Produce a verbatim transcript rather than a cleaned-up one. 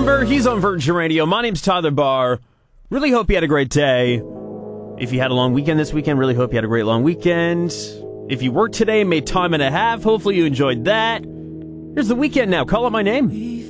Number. He's on Virgin Radio. My name's Tyler Barr. Really hope you had a great day. If you had a long weekend this weekend, really hope you had a great long weekend. If you worked today, made time and a half, hopefully you enjoyed that. Here's the weekend now. Call out my name.